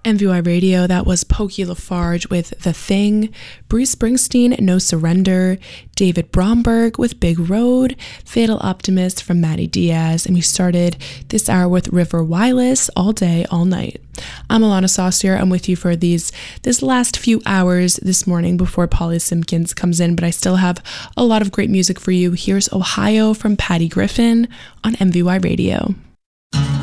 MVY Radio, that was Pokey Lafarge with The Thing, Bruce Springsteen, No Surrender, David Bromberg with Big Road, Fatal Optimist from Matty Diaz, and we started this hour with River Wireless, All Day, All Night. I'm Alana Saucier. I'm with you for this last few hours this morning before Polly Simpkins comes in, but I still have a lot of great music for you. Here's Ohio from Patty Griffin on MVY Radio.